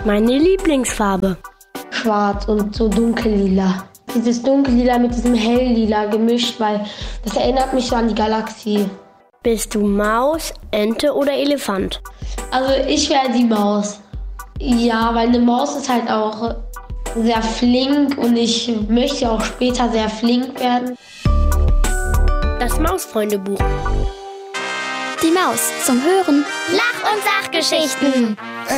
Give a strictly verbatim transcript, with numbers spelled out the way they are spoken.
Meine Lieblingsfarbe. Schwarz und so dunkellila. Dieses dunkellila mit diesem helllila gemischt, weil das erinnert mich so an die Galaxie. Bist du Maus, Ente oder Elefant? Also ich wäre die Maus. Ja, weil eine Maus ist halt auch sehr flink und ich möchte auch später sehr flink werden. Das Mausfreundebuch. Die Maus zum Hören. Lach- und Sachgeschichten.